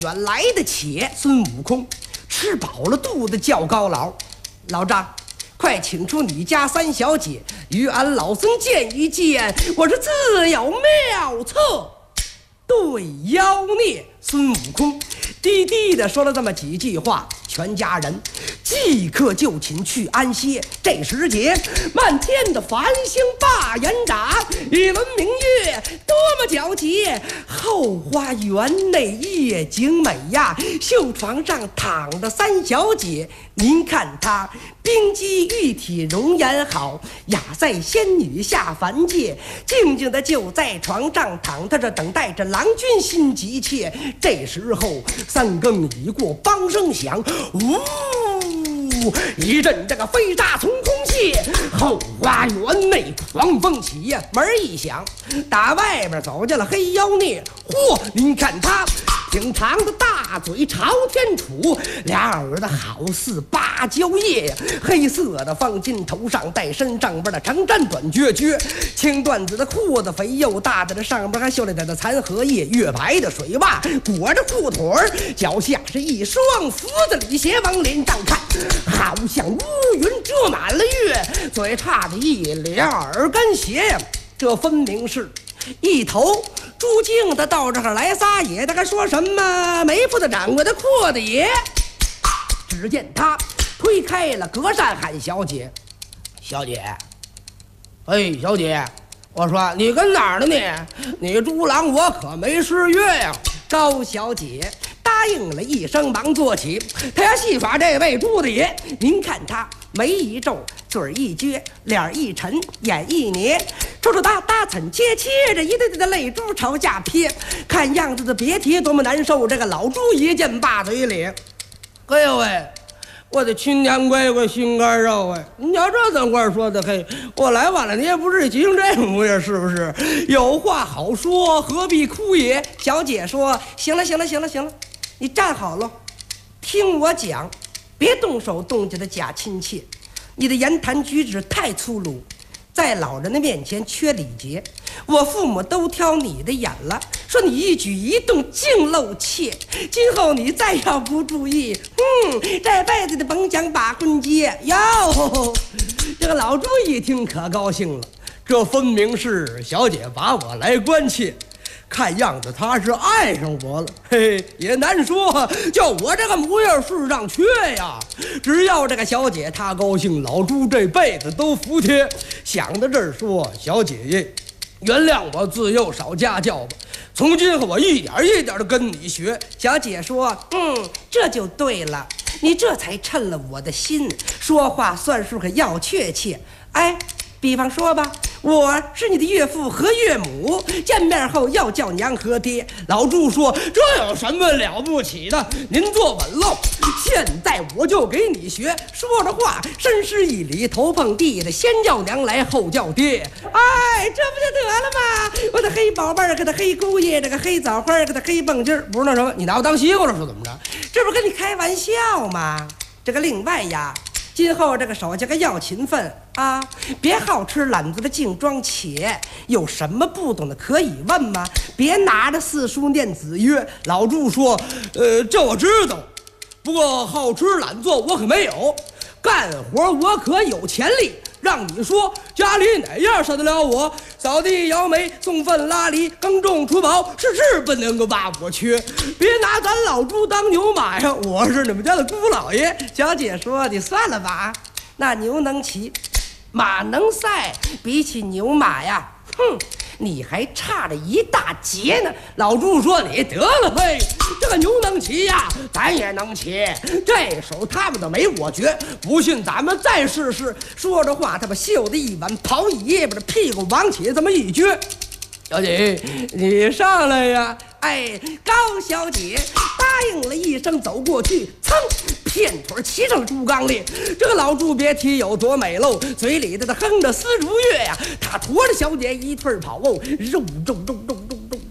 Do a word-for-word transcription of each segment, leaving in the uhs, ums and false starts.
远来的且孙悟空吃饱了肚子叫高老，老张，快请出你家三小姐与俺老僧见一见，我这自有妙策对妖孽。孙悟空低低的说了这么几句话，全家人即刻就寝去安歇。这时节，漫天的繁星把眼眨，一轮明月多么皎洁。后花园内夜景美呀，绣床上躺着三小姐，您看她冰肌玉体容颜好，雅在仙女下凡界，静静的就在床上躺着，等待着郎君心急切。这时候三更已过，梆声响，呜，一阵这个飞沙从空泄，后花园内狂风起呀，门一响，打外边走进了黑妖孽。嚯，您看他挺长的大嘴朝天杵，俩耳朵好似芭蕉叶呀，黑色的方巾头上戴，身上边的长衫短撅撅，青缎子的裤子肥又大，在这上边还绣了点的残荷叶，月白的水袜裹着裤腿儿，脚下是一双福子里鞋，往脸上看好像乌云遮满了月，嘴叉着一脸耳根鞋呀，这分明是一头朱静的到这儿来撒野，他还说什么没铺的掌柜的阔的爷。只见他推开了隔扇，喊小姐，小姐，哎，小姐，我说你跟哪儿呢你？你猪郎我可没失约呀。高小姐答应了一声，忙坐起。他要戏耍这位朱大爷，您看他眉一皱，嘴一撅，脸一沉，眼一捏，抽抽搭搭，惨切切着一对对的泪珠朝下撇，看样子的别提多么难受。这个老朱一见把嘴里，哎呦喂，我的亲娘乖乖心肝肉啊！你要这怎么说的？嘿，我来晚了，你也不至于急成这模样，是不是？有话好说，何必哭也？小姐说：“行了，行了，行了，行了，你站好了，听我讲，别动手动脚的假亲切，你的言谈举止太粗鲁，在老人的面前缺礼节。我父母都挑你的眼了，说你一举一动竟露怯，今后你再要不注意，嗯，这辈子的甭想把婚结哟。”这个老朱一听可高兴了，这分明是小姐把我来关切，看样子他是爱上我了，嘿，也难说，叫我这个模样世上缺呀。只要这个小姐她高兴，老朱这辈子都服帖。想到这儿说，小姐姐原谅我自幼少家教吧，从今后我一点一点的跟你学。小姐说：“嗯，这就对了，你这才称了我的心，说话算数可要确切。哎，比方说吧，我是你的岳父和岳母，见面后要叫娘和爹。”老朱说：“这有什么了不起的？您坐稳喽，现在我就给你学。”说着话，深施一礼，头碰地的，先叫娘来，后叫爹。哎，这不就得了吗？我的黑宝贝儿，给他黑姑爷，这个黑枣花，给他黑蹦筋儿，不是那什么？你拿我当西瓜了，说怎么着？这不是跟你开玩笑吗？这个另外呀，今后这个手下可要勤奋啊，别好吃懒做的净装且，有什么不懂的可以问吗？别拿着四书念子曰。老朱说：“呃，这我知道，不过好吃懒做我可没有，干活我可有潜力。让你说家里哪样受得了我？扫地摇煤送粪拉犁耕种除草，是是不能够把我缺。别拿咱老朱当牛马呀，我是你们家的姑老爷。”小姐说：“你算了吧，那牛能骑，马能赛，比起牛马呀，哼，你还差着一大截呢。”老朱说：“你得了嘿，这个牛能骑呀，咱也能骑，这手他们都没我绝，不信咱们再试试。”说着话，他把袖子一挽，袍一掖，把这屁股往起这么一撅。“小姐，你上来呀！”哎，高小姐答应了一声，走过去，噌，片腿骑上猪缸里。这个老朱别提有多美喽，嘴里的他哼着丝竹乐呀，他驮着小姐一腿跑哦，肉肉肉肉肉肉肉，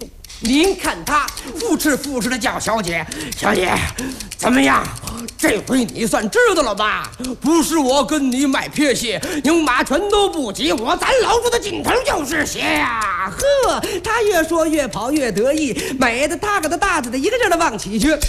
您看他扶持扶持的叫小姐，小姐，怎么样？这回你算知道了吧？不是我跟你买撇鞋，牛马全都不及我，咱老朱的劲头就是鞋呀！呵，他越说越跑越得意，美的他个的大子的一个劲儿的往起去。